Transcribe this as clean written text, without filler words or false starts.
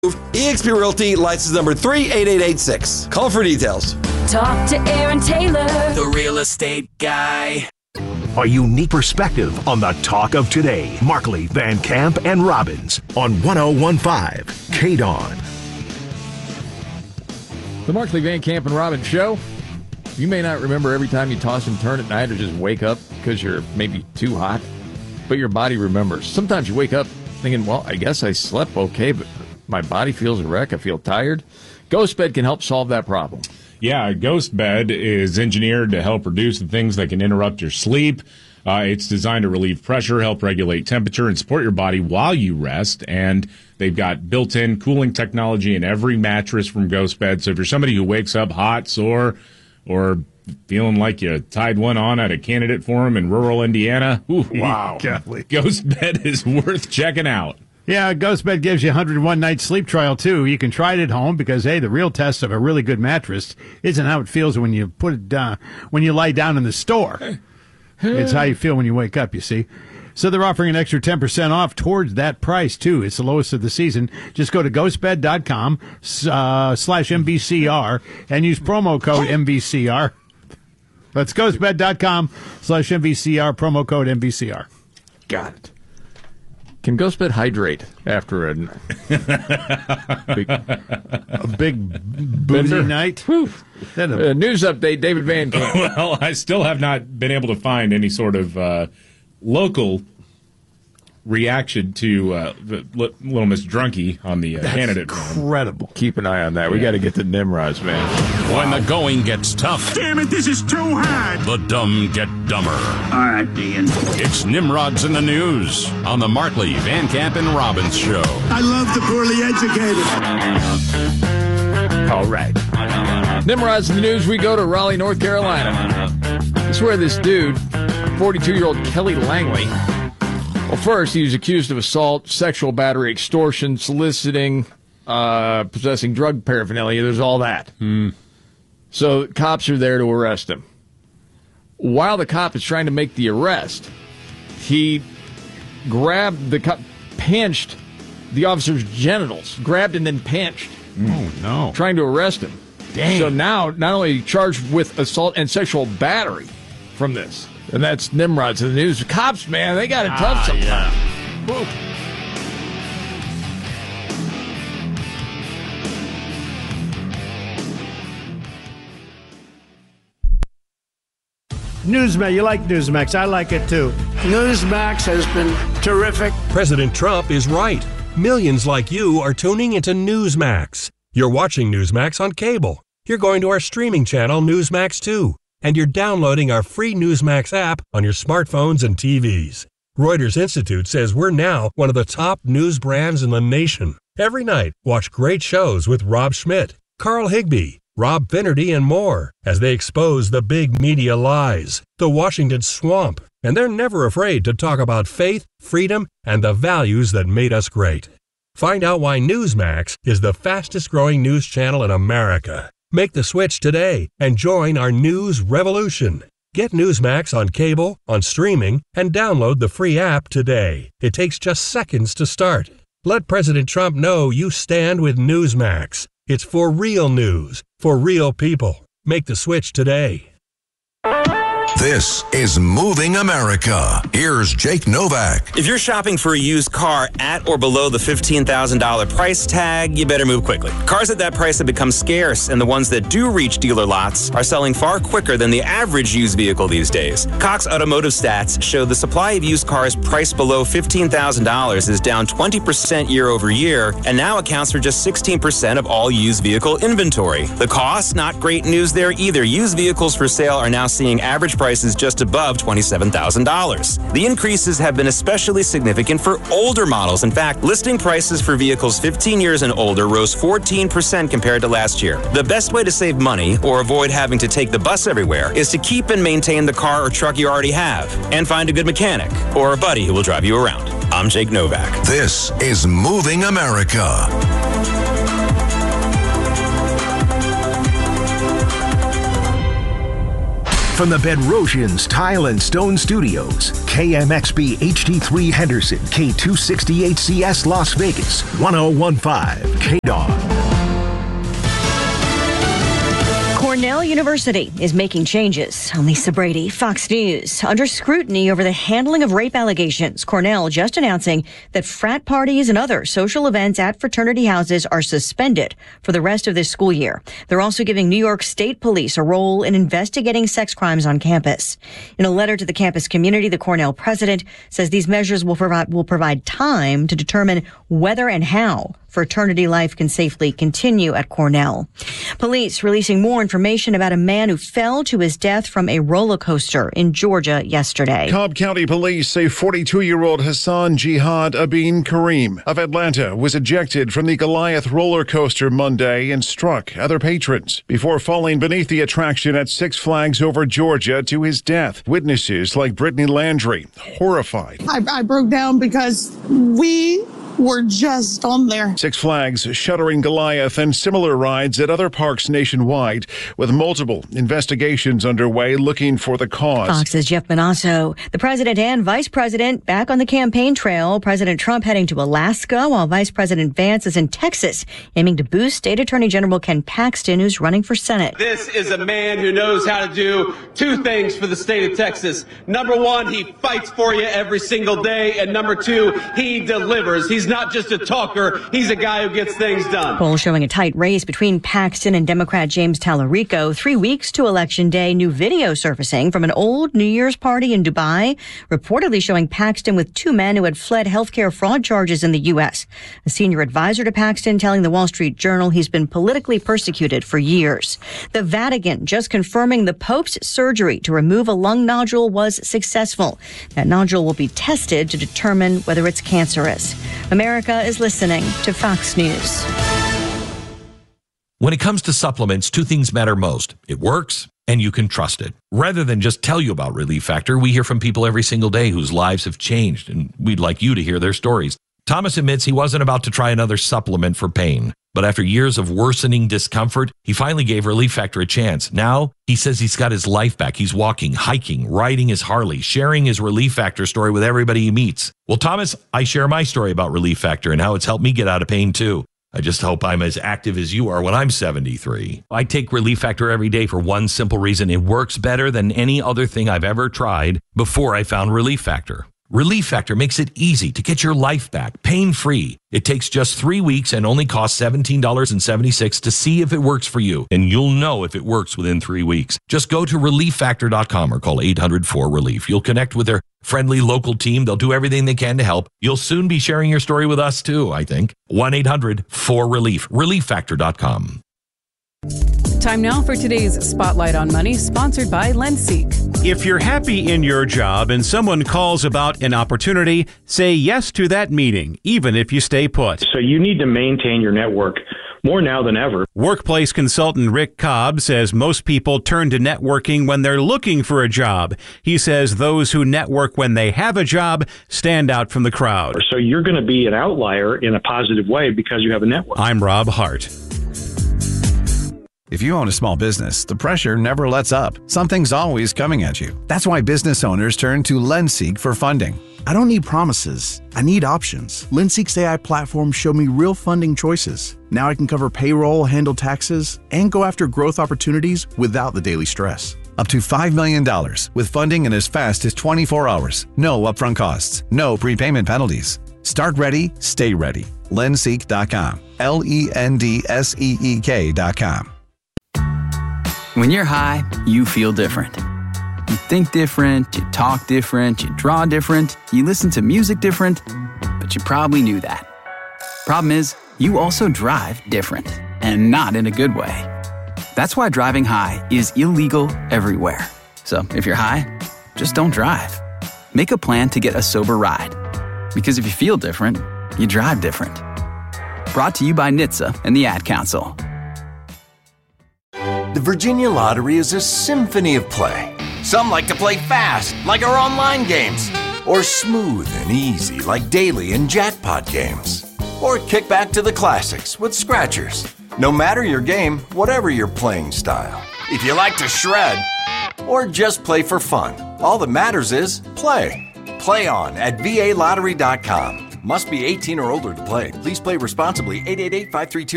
eXp Realty, license number 38886. Call for details. Talk to Aaron Taylor, the real estate guy. A unique perspective on the talk of today. Markley, Van Camp, and Robbins on 1015 KDON. The Markley, Van Camp, and Robbins Show. You may not remember every time you toss and turn at night or just wake up because you're maybe too hot, but your body remembers. Sometimes you wake up thinking, well, I guess I slept okay, but my body feels a wreck. I feel tired. GhostBed can help solve that problem. Yeah, GhostBed is engineered to help reduce the things that can interrupt your sleep. It's designed to relieve pressure, help regulate temperature, and support your body while you rest. And they've got built-in cooling technology in every mattress from GhostBed. So if you're somebody who wakes up hot, sore, or feeling like you tied one on at a candidate forum in rural Indiana, wow, GhostBed is worth checking out. Yeah, GhostBed gives you a 101-night sleep trial, too. You can try it at home because, hey, the real test of a really good mattress isn't how it feels when you put it down, when you lie down in the store. It's how you feel when you wake up, you see. So they're offering an extra 10% off towards that price, too. It's the lowest of the season. Just go to ghostbed.com /MVCR and use promo code MVCR. That's ghostbed.com /MVCR, promo code MVCR. Got it. Can GhostBed hydrate after a big boozy night? News update, David Van Camp. Well, I still have not been able to find any sort of local reaction to Little Miss Drunky on the candidate. Incredible. Keep an eye on that. We got to get to Nimrod's, man. When the going gets tough. Damn it, this is too hard. The dumb get dumber. All right, Dean. It's Nimrod's in the News on the Markley, Van Camp, and Robbins Show. I love the poorly educated. All right. Nimrod's in the News. We go to Raleigh, North Carolina. This is where this dude, 42-year-old Kelly Langley, well, first, he was accused of assault, sexual battery, extortion, soliciting, possessing drug paraphernalia. There's all that. So cops are there to arrest him. While the cop is trying to make the arrest, he grabbed pinched the officer's genitals, grabbed and then pinched. Oh, no. Trying to arrest him. Dang. So now, not only charged with assault and sexual battery from this, and that's Nimrod's in the News. Cops, man, they got it tough sometimes. Yeah. Newsmax, you like Newsmax. I like it too. Newsmax has been terrific. President Trump is right. Millions like you are tuning into Newsmax. You're watching Newsmax on cable. You're going to our streaming channel, Newsmax 2. And you're downloading our free Newsmax app on your smartphones and TVs. Reuters Institute says we're now one of the top news brands in the nation. Every night, watch great shows with Rob Schmidt, Carl Higbie, Rob Finnerty, and more as they expose the big media lies, the Washington swamp, and they're never afraid to talk about faith, freedom, and the values that made us great. Find out why Newsmax is the fastest-growing news channel in America. Make the switch today and join our news revolution. Get Newsmax on cable, on streaming, and download the free app today. It takes just seconds to start. Let President Trump know you stand with Newsmax. It's for real news, for real people. Make the switch today. This is Moving America. Here's Jake Novak. If you're shopping for a used car at or below the $15,000 price tag, you better move quickly. Cars at that price have become scarce, and the ones that do reach dealer lots are selling far quicker than the average used vehicle these days. Cox Automotive Stats show the supply of used cars priced below $15,000 is down 20% year over year, and now accounts for just 16% of all used vehicle inventory. The cost, not great news there either. Used vehicles for sale are now seeing average prices just above $27,000. The increases have been especially significant for older models. In fact, listing prices for vehicles 15 years and older rose 14% compared to last year. The best way to save money or avoid having to take the bus everywhere is to keep and maintain the car or truck you already have and find a good mechanic or a buddy who will drive you around. I'm Jake Novak. This is Moving America. From the Bedrosians Tile and Stone Studios, KMXB HD3 Henderson, K268CS Las Vegas, 1015 KDOG. Cornell University is making changes. I'm Lisa Brady, Fox News. Under scrutiny over the handling of rape allegations, Cornell just announcing that frat parties and other social events at fraternity houses are suspended for the rest of this school year. They're also giving New York State Police a role in investigating sex crimes on campus. In a letter to the campus community, the Cornell president says these measures will provide time to determine whether and how fraternity life can safely continue at Cornell. Police releasing more information about a man who fell to his death from a roller coaster in Georgia yesterday. Cobb County police say 42-year-old Hassan Jihad Abin Kareem of Atlanta was ejected from the Goliath roller coaster Monday and struck other patrons before falling beneath the attraction at Six Flags over Georgia to his death. Witnesses like Brittany Landry horrified. I broke down because we were just on there. Six Flags shuttering Goliath and similar rides at other parks nationwide, with multiple investigations underway looking for the cause. Fox's Jeff Manasso. The president and vice president back on the campaign trail. President Trump heading to Alaska, while Vice President Vance is in Texas, aiming to boost State Attorney General Ken Paxton, who's running for Senate. This is a man who knows how to do two things for the state of Texas. Number one, he fights for you every single day. And number two, he delivers. He's not just a talker. He's a guy who gets things done. Polls showing a tight race between Paxton and Democrat James Tallarico. 3 weeks to Election Day, new video surfacing from an old New Year's party in Dubai, reportedly showing Paxton with two men who had fled healthcare fraud charges in the U.S. A senior advisor to Paxton telling the Wall Street Journal he's been politically persecuted for years. The Vatican just confirming the Pope's surgery to remove a lung nodule was successful. That nodule will be tested to determine whether it's cancerous. America is listening to Fox News. When it comes to supplements, two things matter most. It works and you can trust it. Rather than just tell you about Relief Factor, we hear from people every single day whose lives have changed, and we'd like you to hear their stories. Thomas admits he wasn't about to try another supplement for pain, but after years of worsening discomfort, he finally gave Relief Factor a chance. Now, he says he's got his life back. He's walking, hiking, riding his Harley, sharing his Relief Factor story with everybody he meets. Well, Thomas, I share my story about Relief Factor and how it's helped me get out of pain, too. I just hope I'm as active as you are when I'm 73. I take Relief Factor every day for one simple reason. It works better than any other thing I've ever tried before I found Relief Factor. Relief Factor makes it easy to get your life back, pain-free. It takes just 3 weeks and only costs $17.76 to see if it works for you. And you'll know if it works within 3 weeks. Just go to ReliefFactor.com or call 800-4RELIEF. You'll connect with their friendly local team. They'll do everything they can to help. You'll soon be sharing your story with us too, I think. 1-800-4RELIEF. ReliefFactor.com. Time now for today's Spotlight on Money, sponsored by LendSeek. If you're happy in your job and someone calls about an opportunity, say yes to that meeting, even if you stay put. So you need to maintain your network more now than ever. Workplace consultant Rick Cobb says most people turn to networking when they're looking for a job. He says those who network when they have a job stand out from the crowd. So you're going to be an outlier in a positive way because you have a network. I'm Rob Hart. If you own a small business, the pressure never lets up. Something's always coming at you. That's why business owners turn to LendSeek for funding. I don't need promises. I need options. LendSeek's AI platform showed me real funding choices. Now I can cover payroll, handle taxes, and go after growth opportunities without the daily stress. Up to $5 million with funding in as fast as 24 hours. No upfront costs. No prepayment penalties. Start ready, stay ready. LendSeek.com. LendSeek.com. When you're high, you feel different. You think different, you talk different, you draw different, you listen to music different, but you probably knew that. Problem is, you also drive different, and not in a good way. That's why driving high is illegal everywhere. So if you're high, just don't drive. Make a plan to get a sober ride. Because if you feel different, you drive different. Brought to you by NHTSA and the Ad Council. The Virginia Lottery is a symphony of play. Some like to play fast, like our online games, or smooth and easy, like daily and jackpot games, or kick back to the classics with scratchers. No matter your game, whatever your playing style. If you like to shred, or just play for fun. All that matters is play. Play on at VALottery.com. Must be 18 or older to play. Please play responsibly. 888-532